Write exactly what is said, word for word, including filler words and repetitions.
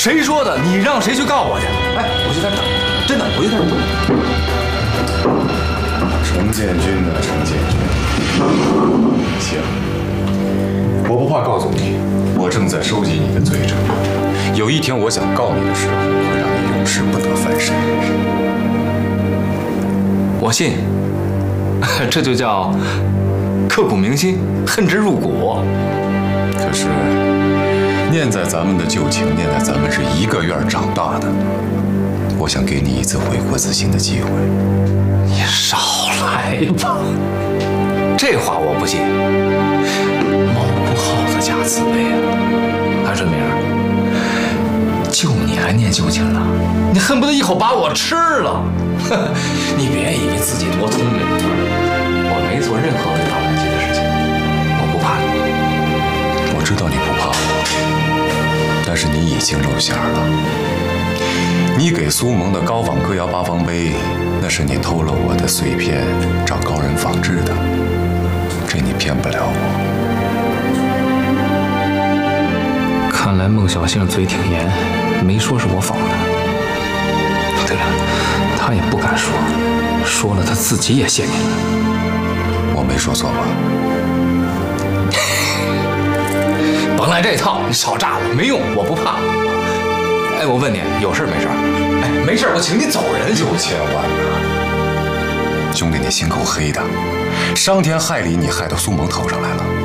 谁说的？你让谁去告我去？哎，我就在这等，真的，我就在这等。 程建军呢？程建军，行，我不怕告诉你，我正在收集你的罪证。有一天我想告你的时候，会让你永世不得翻身。 我信，这就叫刻骨铭心，恨之入骨。 可是，念在咱们的旧情，念在咱们是一个院长大的，我想给你一次悔过自新的机会。 你少来吧，这话我不信。猫不耗子假慈悲啊！韩顺明，就你还念旧情呢？你恨不得一口把我吃了！你别以为自己多聪明，我没做任何违法乱纪的事情，我不怕你。 我知道你不怕我，但是你已经露馅了。你给苏蒙的高仿歌谣八方碑，那是你偷了我的碎片，找高人仿制的，这你骗不了我。 看来孟小杏嘴挺严，没说是我仿的。对了，他也不敢说，说了他自己也陷进来。 我没说错吧？ 甭来这套，你少诈我，没用，我不怕。哎，我问你，有事没事？哎，没事，我请你走人。 六千万呐，兄弟，你心够黑的，伤天害理，你害到苏蒙头上来了。